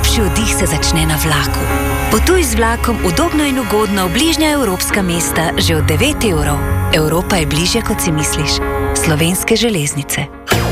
Najlepši oddih se začne na vlaku. Potuj z vlakom udobno in ugodno v bližnja evropska mesta že od 9 evrov. Evropa je bližje, kot si misliš. Slovenske železnice.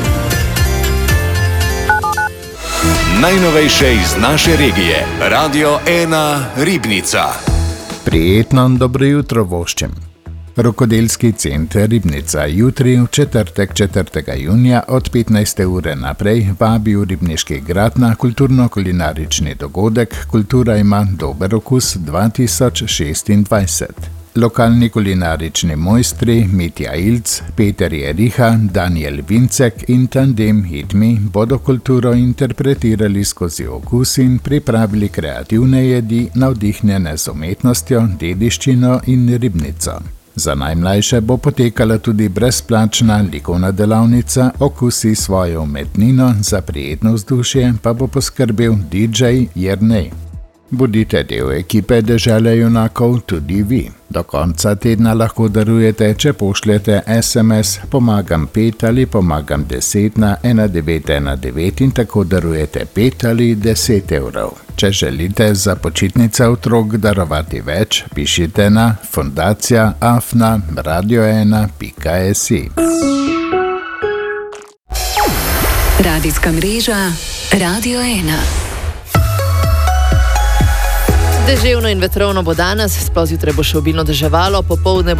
Najnovejše iz naše regije. Radio 1 Ribnica. Prijetno dobro jutro voščem. Rokodelski center Ribnica jutri v četrtek 4. junija od 15. ure naprej vabi v Ribniški grad na kulturno-kulinarični dogodek Kultura ima dober okus 2026. Lokalni kulinarični mojstri Mitja Ilc, Peter Jeriha, Daniel Vincek in tandem Hitmi bodo kulturo interpretirali skozi okus in pripravili kreativne jedi navdihnjene z umetnostjo, dediščino in ribnico. Za najmlajše bo potekala tudi brezplačna likovna delavnica Okusi svojo umetnino, za prijetno vzdušje pa bo poskrbel DJ Jernej. Bodite del ekipe Dežele junakov tudi vi. Do konca tedna lahko darujete, če pošljete SMS Pomagam 5 ali Pomagam 10 na 1919 in tako darujete 5 ali 10 evrov. Če želite za počitnice otrok darovati več, pišite na fundacija@radio1.si. Radijska mreža Radio 1. Deževno in vetrovno bo danes, sploh zjutraj bo še obilno deževalo, popoldne bo